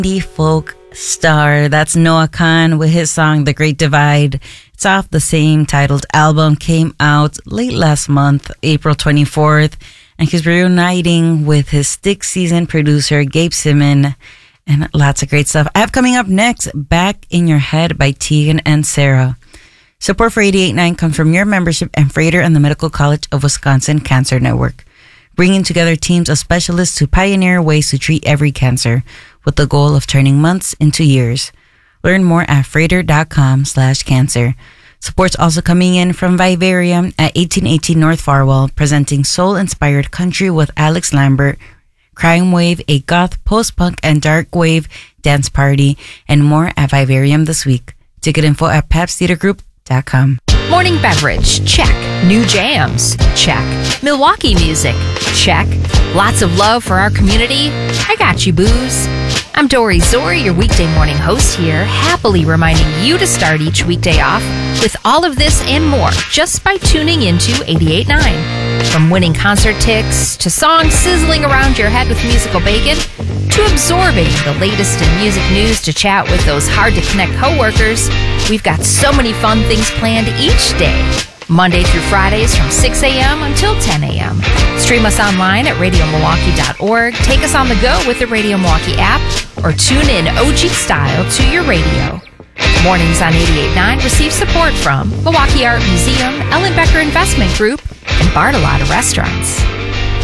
indie folk star. That's Noah Kahan with his song The Great Divide. It's off the same titled album, came out late last month, April 24th, and he's reuniting with his Stick Season producer, Gabe Simon, and lots of great stuff. I have coming up next, Back in Your Head by Tegan and Sara. Support for 88.9 comes from your membership and Freighter and the Medical College of Wisconsin Cancer Network, bringing together teams of specialists to pioneer ways to treat every cancer with the goal of turning months into years. Learn more at freighter.com/cancer. Support's also coming in from Vivarium at 1818 North Farwell, presenting soul-inspired country with Alex Lambert, Crime Wave, a goth, post-punk, and dark wave dance party, and more at Vivarium this week. Ticket info at pepstheatergroup.com. Morning beverage, check. New jams, check. Milwaukee music, check. Lots of love for our community, I got you, booze. I'm Dory Zori, your weekday morning host here, happily reminding you to start each weekday off with all of this and more just by tuning into 88.9. From winning concert tickets to songs sizzling around your head with musical bacon to absorbing the latest in music news to chat with those hard-to-connect coworkers, we've got so many fun things planned each day. Monday through Fridays from 6 a.m. until 10 a.m. Stream us online at radiomilwaukee.org. Take us on the go with the Radio Milwaukee app or tune in OG style to your radio. Mornings on 88.9 receive support from Milwaukee Art Museum, Ellen Becker Investment Group, and Bartolotta Restaurants.